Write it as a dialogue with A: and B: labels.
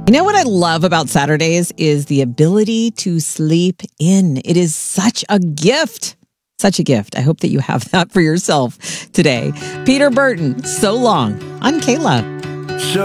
A: You know what I love about Saturdays is the ability to sleep in. It is such a gift. Such a gift. I hope that you have that for yourself today. Peter Burton, So Long on K-Love.